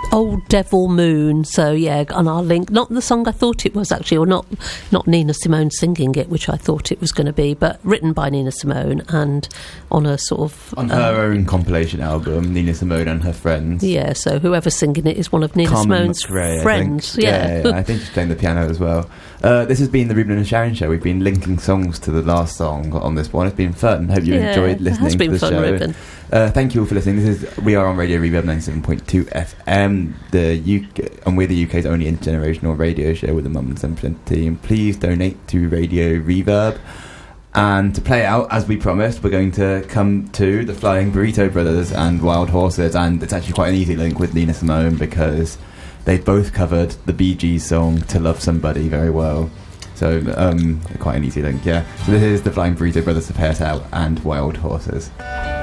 Old Devil Moon. So yeah, and I'll link, not the song I thought it was actually, or not Nina Simone singing it, which I thought it was going to be, but written by Nina Simone and on a sort of on her own compilation album, Nina Simone and Her Friends. Yeah, so whoever's singing it is one of Nina Carmen Simone's McRae, friends. Yeah, I think she's playing the piano as well. This has been the Ruben and Sharon show. We've been linking songs to the last song on this one. It's been fun. Hope you enjoyed listening to the show. It has been fun, Ruben. Thank you all for listening. We are on Radio Reverb 97.2 FM. And we're the UK's only intergenerational radio show with the Mum and Son team. Please donate to Radio Reverb. And to play out, as we promised, we're going to come to the Flying Burrito Brothers and Wild Horses. And it's actually quite an easy link with Nina Simone because they both covered the Bee Gees song To Love Somebody very well. So quite an easy link, yeah. So this is the Flying Burrito Brothers to pay us out and Wild Horses.